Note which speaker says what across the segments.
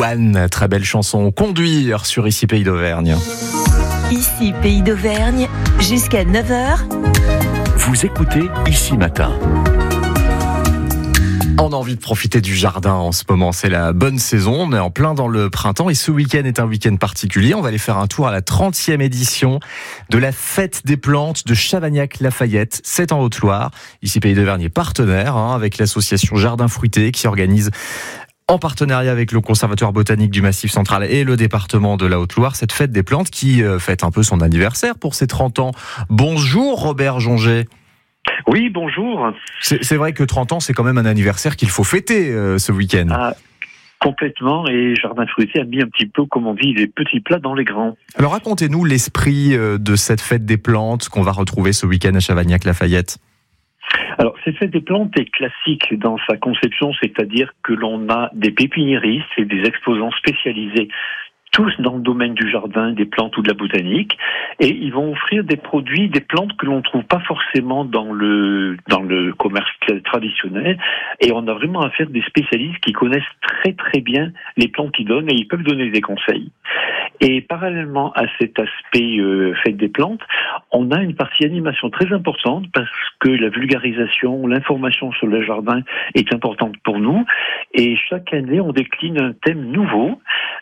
Speaker 1: Louane, très belle chanson. Conduire sur Ici Pays d'Auvergne.
Speaker 2: Ici Pays d'Auvergne, jusqu'à 9h.
Speaker 3: Vous écoutez Ici Matin.
Speaker 1: On a envie de profiter du jardin en ce moment, c'est la bonne saison, on est en plein dans le printemps et ce week-end est un week-end particulier. On va aller faire un tour à la 30e édition de la Fête des plantes de Chavagnac-Lafayette, c'est en Haute-Loire. Ici Pays d'Auvergne est partenaire avec l'association Jardin Fruité qui organise en partenariat avec le Conservatoire botanique du Massif central et le département de la Haute-Loire, cette Fête des plantes qui fête un peu son anniversaire pour ses 30 ans. Bonjour Robert Jonget.
Speaker 4: Oui, bonjour.
Speaker 1: C'est vrai que 30 ans, c'est quand même un anniversaire qu'il faut fêter ce week-end.
Speaker 4: Complètement, et Jardin Fruité a mis un petit peu, comme on dit, les petits plats dans les grands.
Speaker 1: Alors racontez-nous l'esprit de cette fête des plantes qu'on va retrouver ce week-end à Chavagnac-Lafayette.
Speaker 4: Alors, cette fête des plantes est classique dans sa conception, c'est-à-dire que l'on a des pépiniéristes et des exposants spécialisés tous dans le domaine du jardin, des plantes ou de la botanique, et ils vont offrir des produits, des plantes que l'on ne trouve pas forcément dans le commerce traditionnel, et on a vraiment affaire à des spécialistes qui connaissent très très bien les plantes qu'ils donnent, et ils peuvent donner des conseils. Et parallèlement à cet aspect fête des plantes, on a une partie animation très importante parce que la vulgarisation, l'information sur le jardin est importante pour nous, et chaque année on décline un thème nouveau,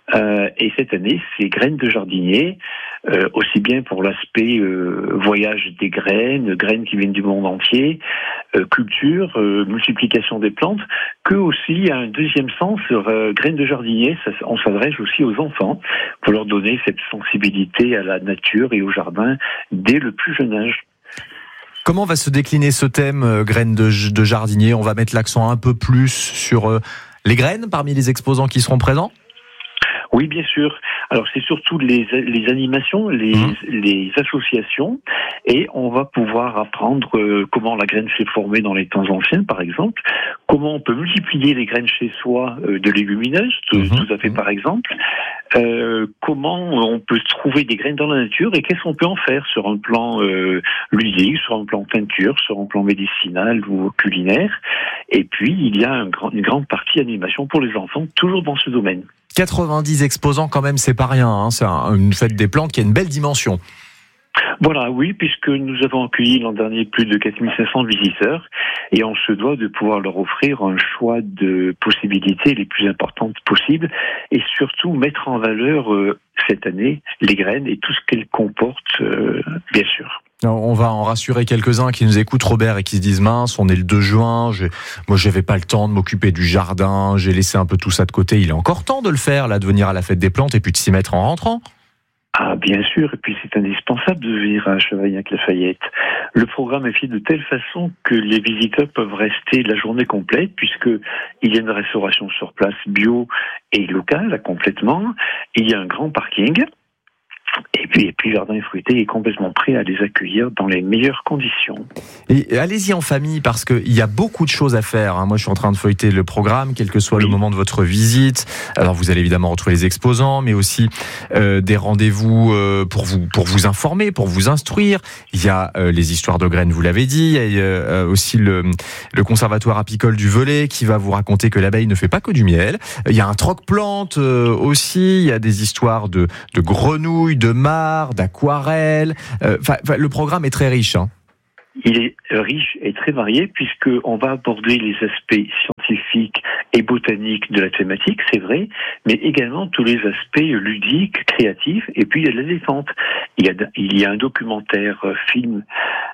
Speaker 4: et cette année, c'est graines de jardinier, aussi bien pour l'aspect voyage des graines qui viennent du monde entier, culture, multiplication des plantes, que aussi un deuxième sens sur graines de jardinier. On s'adresse aussi aux enfants pour leur donner cette sensibilité à la nature et au jardin dès le plus jeune âge.
Speaker 1: Comment va se décliner ce thème graines de jardinier ? On va mettre l'accent un peu plus sur les graines parmi les exposants qui seront présents ?
Speaker 4: Oui, bien sûr. Alors, c'est surtout les animations, les associations, et on va pouvoir apprendre comment la graine s'est formée dans les temps anciens, par exemple, comment on peut multiplier les graines chez soi de légumineuses, tout à fait par exemple, comment on peut trouver des graines dans la nature et qu'est-ce qu'on peut en faire sur un plan ludique, sur un plan peinture, sur un plan médicinal ou culinaire. Et puis, il y a une grande partie animation pour les enfants, toujours dans ce domaine.
Speaker 1: 90 exposants quand même, c'est pas rien. C'est une fête des plantes qui a une belle dimension.
Speaker 4: Voilà, oui, puisque nous avons accueilli l'an dernier plus de 4500 visiteurs et on se doit de pouvoir leur offrir un choix de possibilités les plus importantes possibles et surtout mettre en valeur cette année les graines et tout ce qu'elles comportent, bien sûr.
Speaker 1: On va en rassurer quelques-uns qui nous écoutent, Robert, et qui se disent mince, on est le 2 juin, moi j'avais pas le temps de m'occuper du jardin, j'ai laissé un peu tout ça de côté. Il est encore temps de le faire, là, de venir à la fête des plantes et puis de s'y mettre en rentrant.
Speaker 4: Ah, bien sûr, et puis c'est indispensable de venir à Chavagnac-Lafayette. Le programme est fait de telle façon que les visiteurs peuvent rester la journée complète, puisque il y a une restauration sur place bio et locale, complètement. Il y a un grand parking. Et puis Jardin Fruité est complètement prêt à les accueillir dans les meilleures conditions. Et
Speaker 1: allez-y en famille parce qu'il y a beaucoup de choses à faire. Moi, je suis en train de feuilleter le programme, quel que soit le moment de votre visite. Alors, vous allez évidemment retrouver les exposants, mais aussi des rendez-vous pour vous informer, pour vous instruire. Il y a les histoires de graines, vous l'avez dit. Il y a aussi le conservatoire apicole du Velay qui va vous raconter que l'abeille ne fait pas que du miel. Il y a un troc-plante aussi. Il y a des histoires de grenouilles, de mares, d'aquarelles. Le programme est très riche.
Speaker 4: Il est riche et très varié puisqu'on va aborder les aspects scientifiques et botaniques de la thématique, c'est vrai, mais également tous les aspects ludiques, créatifs, et puis il y a la détente. Il y a un documentaire film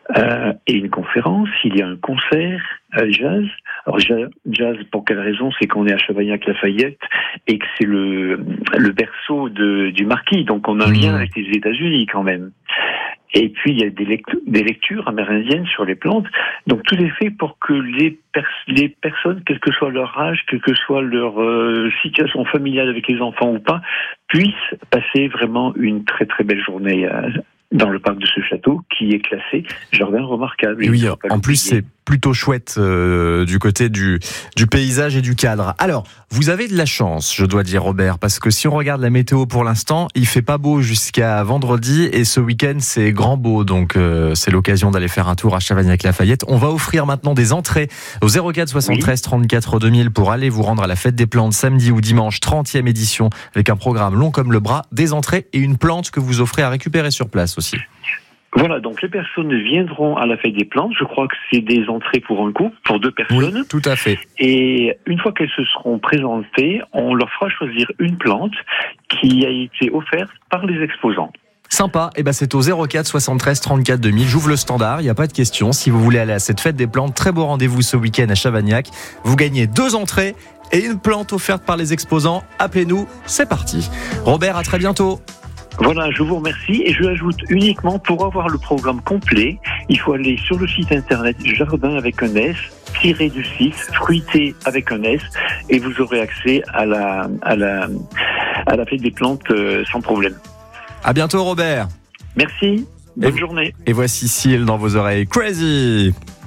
Speaker 4: et une conférence, il y a un concert jazz. Alors jazz, pour quelle raison? C'est qu'on est à Chavagnac-Lafayette et que c'est le berceau du marquis, donc on a un lien avec les États-Unis quand même. Et puis, il y a des lectures amérindiennes sur les plantes. Donc, tout est fait pour que les personnes, quel que soit leur âge, quelle que soit leur situation familiale avec les enfants ou pas, puissent passer vraiment une très, très belle journée dans le parc de ce château qui est classé jardin remarquable.
Speaker 1: Et oui, en plus, c'est plutôt chouette du côté du paysage et du cadre. Alors, vous avez de la chance, je dois dire, Robert, parce que si on regarde la météo pour l'instant, il fait pas beau jusqu'à vendredi et ce week-end c'est grand beau, donc c'est l'occasion d'aller faire un tour à Chavagnac-Lafayette. On va offrir maintenant des entrées au 04 73 34 2000 pour aller vous rendre à la Fête des Plantes samedi ou dimanche, 30e édition, avec un programme long comme le bras, des entrées et une plante que vous offrez à récupérer sur place aussi.
Speaker 4: Voilà, donc les personnes viendront à la Fête des Plantes. Je crois que c'est des entrées pour un coup, pour 2 personnes.
Speaker 1: Oui, tout à fait.
Speaker 4: Et une fois qu'elles se seront présentées, on leur fera choisir une plante qui a été offerte par les exposants.
Speaker 1: Sympa, et c'est au 04 73 34 2000. J'ouvre le standard, il n'y a pas de question. Si vous voulez aller à cette Fête des Plantes, très beau rendez-vous ce week-end à Chavagnac. Vous gagnez 2 entrées et une plante offerte par les exposants. Appelez-nous, c'est parti. Robert, à très bientôt.
Speaker 4: Voilà, je vous remercie et je ajoute uniquement pour avoir le programme complet, il faut aller sur le site internet Jardin avec un S, _du 6, fruité avec un S et vous aurez accès à la Fête des Plantes sans problème.
Speaker 1: À bientôt Robert.
Speaker 4: Merci, bonne journée.
Speaker 1: Et voici Seal dans vos oreilles. Crazy.